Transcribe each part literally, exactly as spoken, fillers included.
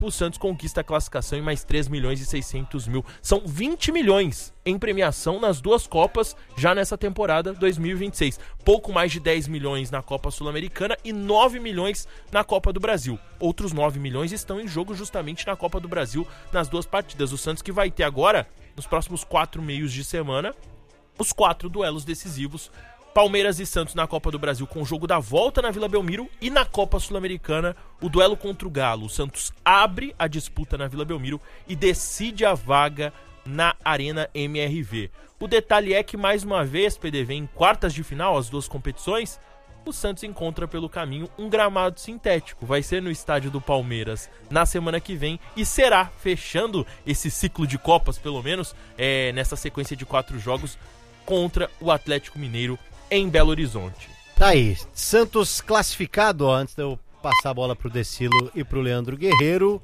o Santos conquista a classificação em mais três milhões e seiscentos mil. São vinte milhões em premiação nas duas Copas já nessa temporada dois mil e vinte e seis. Pouco mais de dez milhões na Copa Sul-Americana e nove milhões na Copa do Brasil. Outros nove milhões estão em jogo justamente na Copa do Brasil nas duas partidas. O Santos que vai ter agora, nos próximos quatro meios de semana, os quatro duelos decisivos. Palmeiras e Santos na Copa do Brasil com o jogo da volta na Vila Belmiro, e na Copa Sul-Americana o duelo contra o Galo. O Santos abre a disputa na Vila Belmiro e decide a vaga na Arena M R V. O detalhe é que, mais uma vez, P D V, em quartas de final, as duas competições, o Santos encontra pelo caminho um gramado sintético. Vai ser no estádio do Palmeiras na semana que vem e será, fechando esse ciclo de Copas, pelo menos, é, nessa sequência de quatro jogos, contra o Atlético Mineiro em Belo Horizonte. Tá aí, Santos classificado, ó, antes de eu passar a bola pro Decilo e pro Leandro Guerreiro.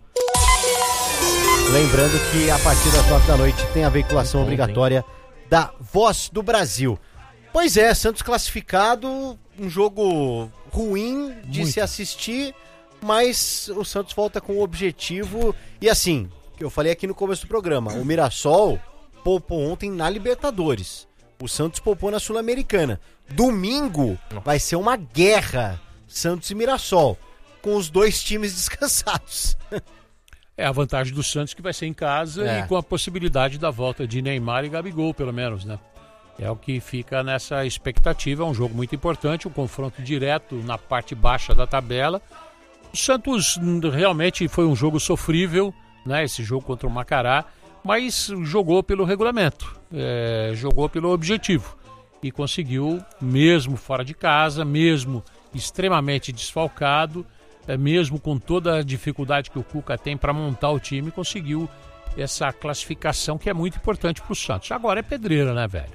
Lembrando que a partir das nove da noite tem a veiculação obrigatória da Voz do Brasil. Pois é, Santos classificado, um jogo ruim de Muito. se assistir, mas o Santos volta com o objetivo, e assim, eu falei aqui no começo do programa, o Mirassol poupou ontem na Libertadores. O Santos poupou na Sul-Americana. Domingo vai ser uma guerra, Santos e Mirassol, com os dois times descansados. É a vantagem do Santos, que vai ser em casa é. e com a possibilidade da volta de Neymar e Gabigol, pelo menos, né? É o que fica nessa expectativa. É um jogo muito importante, um confronto direto na parte baixa da tabela. O Santos realmente foi um jogo sofrível, né? Esse jogo contra o Macará, mas jogou pelo regulamento, é, jogou pelo objetivo e conseguiu, mesmo fora de casa, mesmo extremamente desfalcado, é, mesmo com toda a dificuldade que o Cuca tem para montar o time, conseguiu essa classificação que é muito importante para o Santos. Agora é pedreira, né, velho?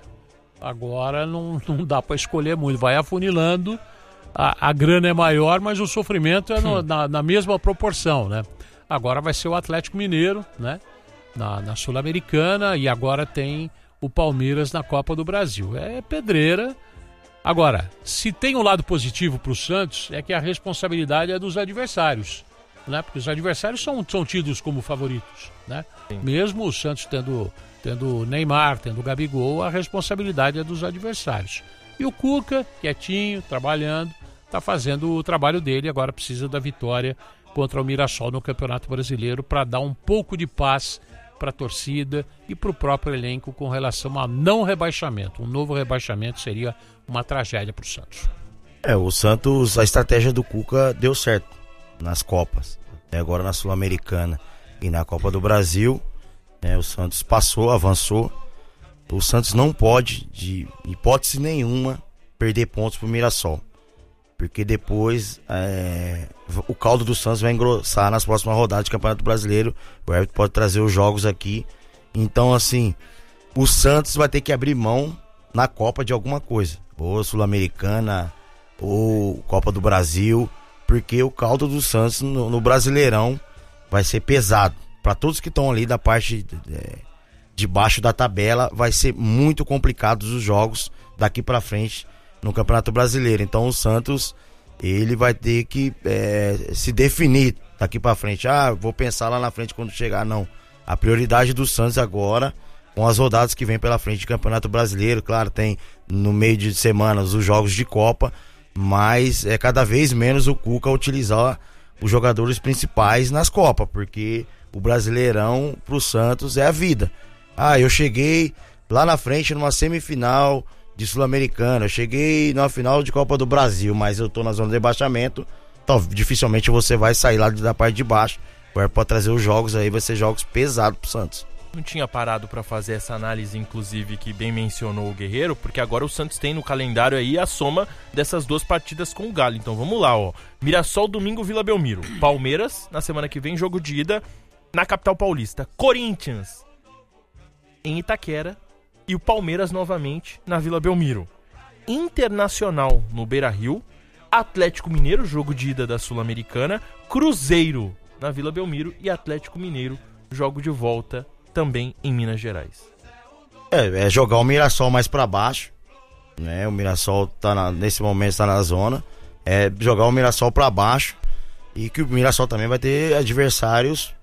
Agora não, não dá para escolher muito, vai afunilando, a, a grana é maior, mas o sofrimento é no, na, na mesma proporção, né? Agora vai ser o Atlético Mineiro, né? Na, na Sul-Americana, e agora tem o Palmeiras na Copa do Brasil. É pedreira. Agora, se tem um lado positivo para o Santos, é que a responsabilidade é dos adversários, né? Porque os adversários são, são tidos como favoritos, né? Mesmo o Santos tendo, tendo Neymar, tendo Gabigol, a responsabilidade é dos adversários. E o Cuca, quietinho, trabalhando, está fazendo o trabalho dele, agora precisa da vitória contra o Mirassol no Campeonato Brasileiro para dar um pouco de paz para a torcida e para o próprio elenco com relação a não rebaixamento. Um novo rebaixamento seria uma tragédia para o Santos. É, o Santos, a estratégia do Cuca deu certo nas Copas, né? Agora na Sul-Americana e na Copa do Brasil, né? O Santos passou, avançou. O Santos não pode, de hipótese nenhuma, perder pontos para o Mirassol, porque depois é, o caldo do Santos vai engrossar nas próximas rodadas do Campeonato Brasileiro. O Everton pode trazer os jogos aqui. Então, assim, o Santos vai ter que abrir mão na Copa de alguma coisa, ou Sul-Americana, ou Copa do Brasil, porque o caldo do Santos no, no Brasileirão vai ser pesado. Para todos que estão ali da parte é, de baixo da tabela, vai ser muito complicado os jogos daqui para frente no Campeonato Brasileiro. Então o Santos, ele vai ter que é, se definir daqui pra frente. Ah, vou pensar lá na frente quando chegar. Não, a prioridade do Santos agora, com as rodadas que vem pela frente de Campeonato Brasileiro, claro, tem no meio de semanas os jogos de Copa, mas é cada vez menos o Cuca utilizar os jogadores principais nas Copas, porque o Brasileirão pro Santos é a vida. Ah, eu cheguei lá na frente numa semifinal de Sul-Americana, eu cheguei na final de Copa do Brasil, mas eu tô na zona de rebaixamento, então dificilmente você vai sair lá da parte de baixo. Agora pode trazer os jogos aí, vai ser jogos pesados pro Santos. Não tinha parado para fazer essa análise, inclusive, que bem mencionou o Guerreiro, porque agora o Santos tem no calendário aí a soma dessas duas partidas com o Galo. Então vamos lá, ó. Mirassol, domingo, Vila Belmiro. Palmeiras, na semana que vem, jogo de ida na capital paulista. Corinthians, em Itaquera, e o Palmeiras novamente na Vila Belmiro. Internacional no Beira-Rio, Atlético Mineiro, jogo de ida da Sul-Americana, Cruzeiro na Vila Belmiro e Atlético Mineiro, jogo de volta também em Minas Gerais. É, é jogar o Mirassol mais pra baixo, né? O Mirassol tá na, nesse momento está na zona. É jogar o Mirassol pra baixo E que o Mirassol também vai ter adversários